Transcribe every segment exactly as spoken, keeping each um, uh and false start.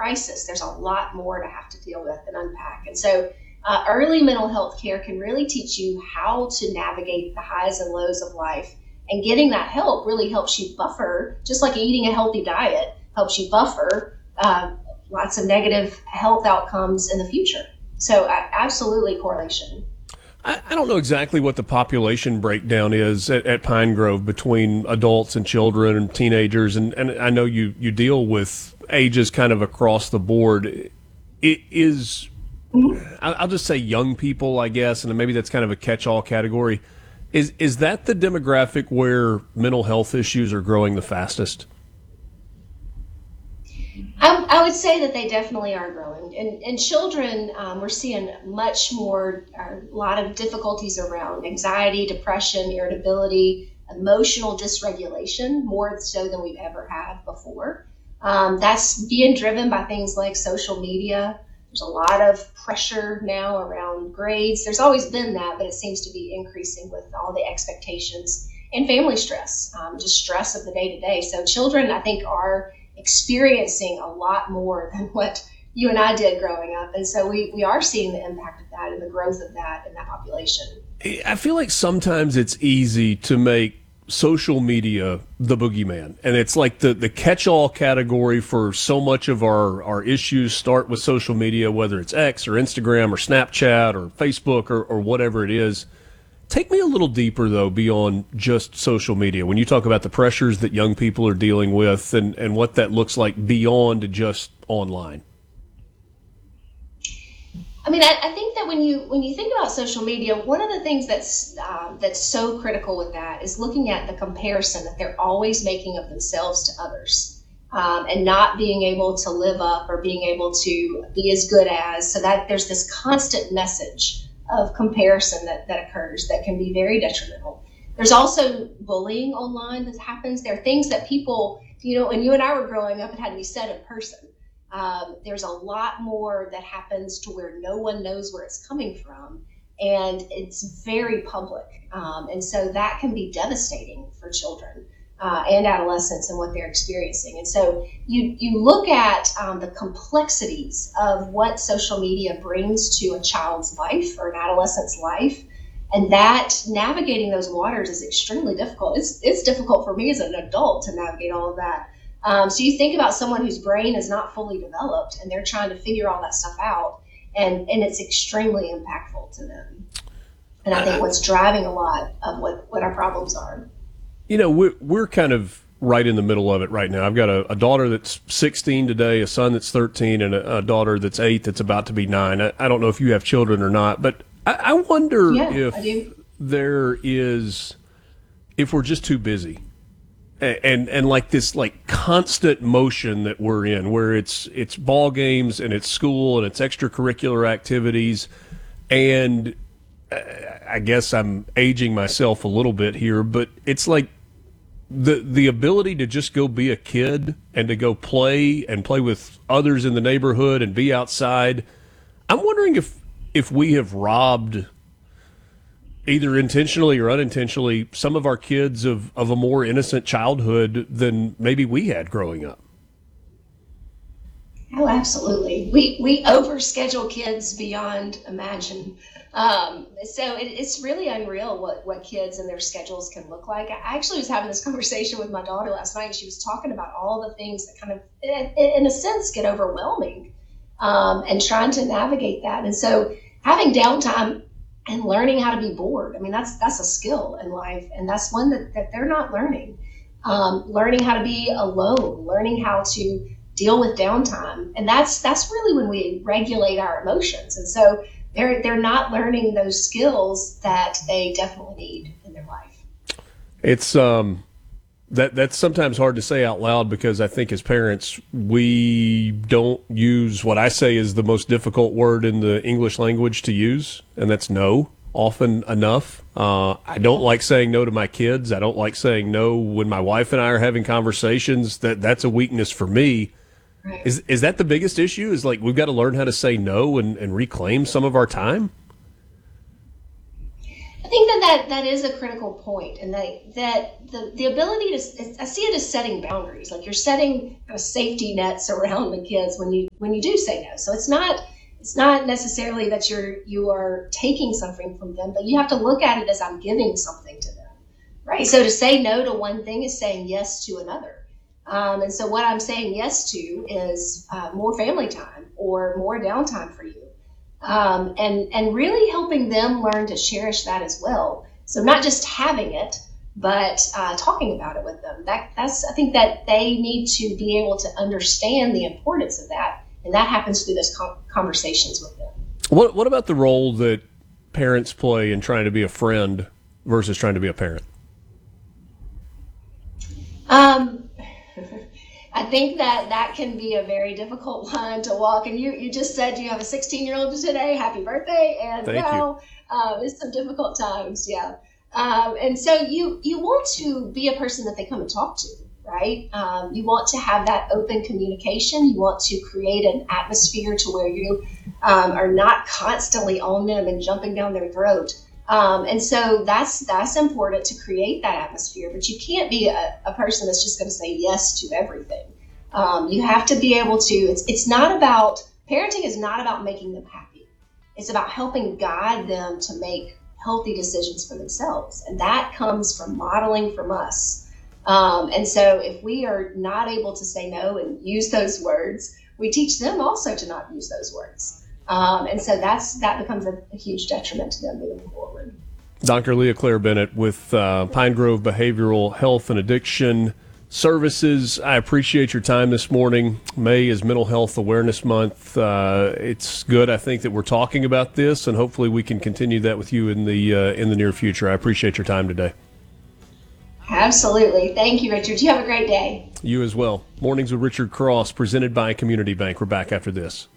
crisis, there's a lot more to have to deal with and unpack. And so uh, early mental health care can really teach you how to navigate the highs and lows of life. And getting that help really helps you buffer, just like eating a healthy diet helps you buffer uh, lots of negative health outcomes in the future. So uh, absolutely correlation. I, I don't know exactly what the population breakdown is at, at Pine Grove between adults and children and teenagers, and, and I know you, you deal with ages kind of across the board. It is, mm-hmm. I'll just say young people, I guess, and maybe that's kind of a catch-all category. Is is that the demographic where mental health issues are growing the fastest? I, I would say that they definitely are growing. And, and children, um, we're seeing much more, a lot of difficulties around anxiety, depression, irritability, emotional dysregulation, more so than we've ever had before. Um, that's being driven by things like social media. There's a lot of pressure now around grades. There's always been that, but it seems to be increasing with all the expectations and family stress, um, just stress of the day to day. So children, I think, are experiencing a lot more than what you and I did growing up. And so we, we are seeing the impact of that and the growth of that in that population. I feel like sometimes it's easy to make social media the boogeyman, and it's like the, the catch-all category for so much of our, our issues start with social media, whether it's X or Instagram or Snapchat or Facebook or, or whatever it is. Take me a little deeper, though, beyond just social media. When you talk about the pressures that young people are dealing with and, and what that looks like beyond just online. I mean, I, I think that when you when you think about social media, one of the things that's uh, that's so critical with that is looking at the comparison that they're always making of themselves to others, um, and not being able to live up or being able to be as good as. So that there's this constant message of comparison that, that occurs that can be very detrimental. There's also bullying online that happens. There are things that people, you know, when you and I were growing up, it had to be said in person. Um, there's a lot more that happens to where no one knows where it's coming from, and it's very public. Um, and so that can be devastating for children uh, and adolescents and what they're experiencing. And so you, you look at um, the complexities of what social media brings to a child's life or an adolescent's life, and that navigating those waters is extremely difficult. It's, it's difficult for me as an adult to navigate all of that. Um, so you think about someone whose brain is not fully developed and they're trying to figure all that stuff out, and, and it's extremely impactful to them. And I think what's driving a lot of what, what our problems are. You know, we're, we're kind of right in the middle of it right now. I've got a, a daughter that's sixteen today, a son that's thirteen, and a, a daughter that's eight that's about to be nine. I, I don't know if you have children or not, but I, I wonder yeah, if I there is, if we're just too busy. And and like this like constant motion that we're in, where it's it's ball games and it's school and it's extracurricular activities, and I guess I'm aging myself a little bit here, but it's like the the ability to just go be a kid and to go play and play with others in the neighborhood and be outside. I'm wondering if if we have robbed, either intentionally or unintentionally, some of our kids of, of a more innocent childhood than maybe we had growing up. Oh, absolutely. We we overschedule kids beyond imagine. Um, so it, it's really unreal what, what kids and their schedules can look like. I actually was having this conversation with my daughter last night, and she was talking about all the things that kind of, in, in a sense, get overwhelming, um, and trying to navigate that. And so having downtime and learning how to be bored. I mean, that's that's a skill in life, and that's one that, that they're not learning. Um, learning how to be alone, learning how to deal with downtime, and that's that's really when we regulate our emotions. And so they're they're not learning those skills that they definitely need in their life. It's um that that's sometimes hard to say out loud, because I think as parents we don't use what I say is the most difficult word in the English language to use, and that's no, often enough. Uh, I don't like saying no to my kids. I don't like saying no when my wife and I are having conversations. That that's a weakness for me. Right. Is is that the biggest issue? Is like we've got to learn how to say no and, and reclaim some of our time? I think that that that is a critical point, and that that the, the ability to, I see it as setting boundaries. Like you're setting kind of safety nets around the kids when you when you do say no. So it's not it's not necessarily that you're you are taking something from them, but you have to look at it as I'm giving something to them, right? So to say no to one thing is saying yes to another. Um, and so what I'm saying yes to is uh, more family time or more downtime for you. Um, and, and really helping them learn to cherish that as well. So not just having it, but uh, talking about it with them. That, that's, I think that they need to be able to understand the importance of that. And that happens through those com- conversations with them. What, what about the role that parents play in trying to be a friend versus trying to be a parent? Um, I think that that can be a very difficult line to walk. And you, you just said you have a sixteen-year-old today. Happy birthday. And Thank well, you. Um, it's some difficult times, yeah. Um, and so you you want to be a person that they come and talk to, right? Um, you want to have that open communication. You want to create an atmosphere to where you um, are not constantly on them and jumping down their throat. Um, and so that's that's important to create that atmosphere, but you can't be a, a person that's just going to say yes to everything. Um, you have to be able to, it's, it's not about, parenting is not about making them happy. It's about helping guide them to make healthy decisions for themselves. And that comes from modeling from us. Um, and so if we are not able to say no and use those words, we teach them also to not use those words. Um, and so that's that becomes a, a huge detriment to them moving forward. Doctor Leah Claire Bennett with uh, Pine Grove Behavioral Health and Addiction Services. I appreciate your time this morning. May is Mental Health Awareness Month. Uh, it's good, I think, that we're talking about this, and hopefully we can continue that with you in the uh, in the near future. I appreciate your time today. Absolutely. Thank you, Richard. You have a great day. You as well. Mornings with Richard Cross, presented by Community Bank. We're back after this.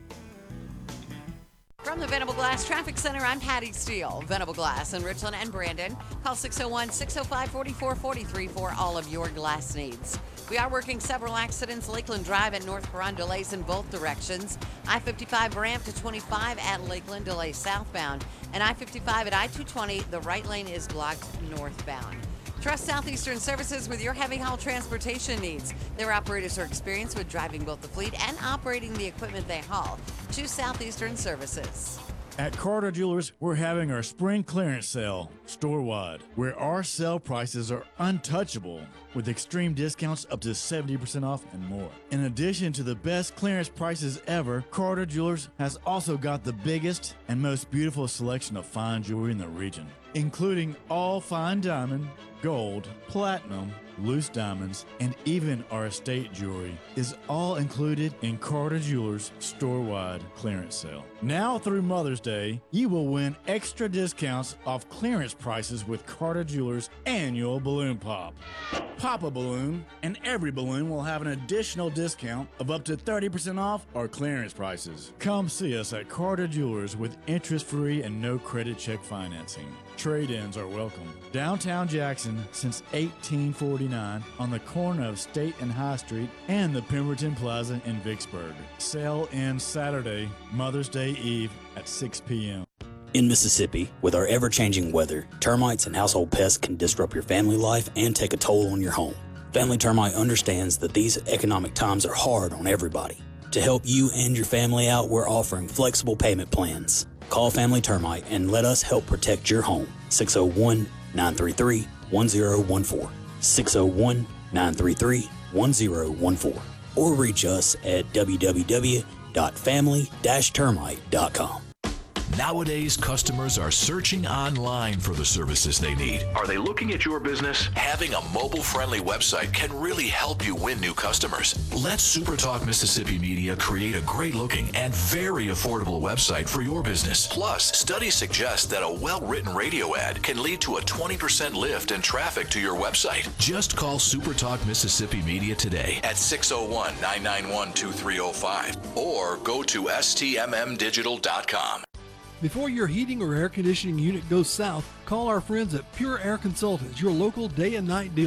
From the Venable Glass Traffic Center, I'm Patty Steele. Venable Glass in Richland and Brandon. Call six oh one, six oh five, four four four three for all of your glass needs. We are working several accidents. Lakeland Drive at North Huron, delays in both directions. I fifty-five ramp to twenty-five at Lakeland, delays southbound. And I fifty-five at I two twenty, the right lane is blocked northbound. Trust Southeastern Services with your heavy haul transportation needs. Their operators are experienced with driving both the fleet and operating the equipment they haul. Choose Southeastern Services. At Carter Jewelers, we're having our spring clearance sale store-wide, where our sale prices are untouchable with extreme discounts up to seventy percent off and more. In addition to the best clearance prices ever, Carter Jewelers has also got the biggest and most beautiful selection of fine jewelry in the region, including all fine diamond, gold, platinum, loose diamonds, and even our estate jewelry is all included in Carter Jewelers' store-wide clearance sale. Now through Mother's Day, you will win extra discounts off clearance prices with Carter Jewelers' annual balloon pop. Pop a balloon, and every balloon will have an additional discount of up to thirty percent off our clearance prices. Come see us at Carter Jewelers with interest-free and no credit check financing. Trade-ins are welcome. Downtown Jackson since eighteen forty-nine on the corner of State and High Street and the Pemberton Plaza in Vicksburg. Sale ends Saturday, Mother's Day Eve at six p.m. In Mississippi, with our ever-changing weather, termites and household pests can disrupt your family life and take a toll on your home. Family Termite understands that these economic times are hard on everybody. To help you and your family out, we're offering flexible payment plans. Call Family Termite and let us help protect your home. six oh one, nine three three, one oh one four. six oh one, nine three three, one oh one four. Or reach us at w w w dot family dash termite dot com. Nowadays, customers are searching online for the services they need. Are they looking at your business? Having a mobile-friendly website can really help you win new customers. Let SuperTalk Mississippi Media create a great-looking and very affordable website for your business. Plus, studies suggest that a well-written radio ad can lead to a twenty percent lift in traffic to your website. Just call SuperTalk Mississippi Media today at six oh one, nine nine one, two three oh five or go to S T M M digital dot com. Before your heating or air conditioning unit goes south, call our friends at Pure Air Consultants, your local day and night dealer.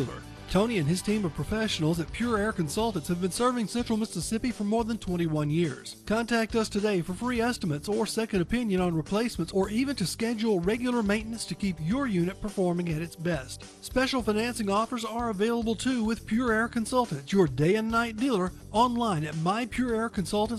Tony and his team of professionals at Pure Air Consultants have been serving Central Mississippi for more than twenty-one years. Contact us today for free estimates or second opinion on replacements, or even to schedule regular maintenance to keep your unit performing at its best. Special financing offers are available too with Pure Air Consultants, your day and night dealer, online at my pure air consultants